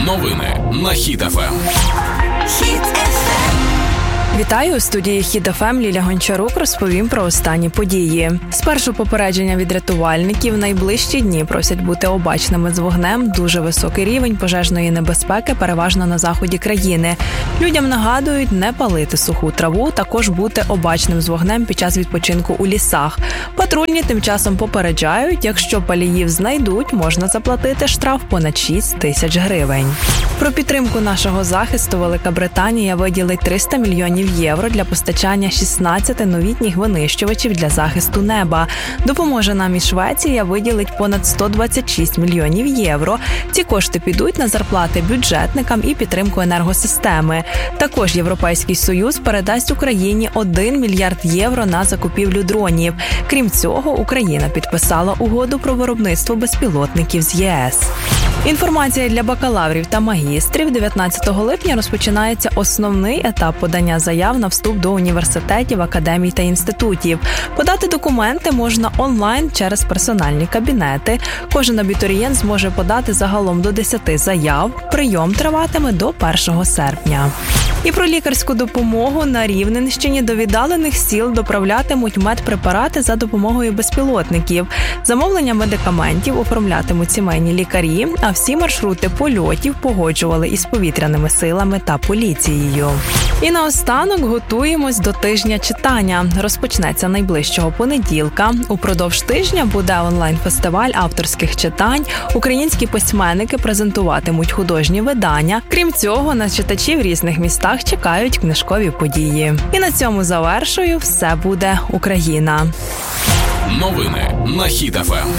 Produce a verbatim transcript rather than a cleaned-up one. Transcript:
Новини на Хіт еф ем. Хіт еф ем. Вітаю, у студії Хіт еф ем Ліля Гончарук розповім про останні події. Спершу попередження від рятувальників. Найближчі дні просять бути обачними з вогнем. Дуже високий рівень пожежної небезпеки переважно на заході країни. Людям нагадують не палити суху траву, також бути обачним з вогнем під час відпочинку у лісах. Патрульні тим часом попереджають, якщо паліїв знайдуть, можна заплатити штраф понад шість тисяч гривень. Про підтримку нашого захисту Велика Британія виділить триста мільйонів євро для постачання шістнадцяти новітніх винищувачів для захисту неба. Допоможе нам і Швеція виділить понад сто двадцять шість мільйонів євро. Ці кошти підуть на зарплати бюджетникам і підтримку енергосистеми. Також Європейський Союз передасть Україні один мільярд євро на закупівлю дронів. Крім цього, Україна підписала угоду про виробництво безпілотників з є ес. Інформація для бакалаврів та магістрів. дев'ятнадцятого липня розпочинається основний етап подання заяв на вступ до університетів, академій та інститутів. Подати документи можна онлайн через персональні кабінети. Кожен абітурієнт зможе подати загалом до десяти заяв. Прийом триватиме до першого серпня. І про лікарську допомогу. На Рівненщині до віддалених сіл доправлятимуть медпрепарати за допомогою безпілотників. Замовлення медикаментів оформлятимуть сімейні лікарі, а всі маршрути польотів погоджували із повітряними силами та поліцією. І наостанок готуємось до тижня читання. Розпочнеться найближчого понеділка. Упродовж тижня буде онлайн-фестиваль авторських читань. Українські письменники презентуватимуть художні видання. Крім цього, на читачів в різних містах чекають книжкові події. І на цьому завершую. Все буде Україна. Новини на Хіт еф ем.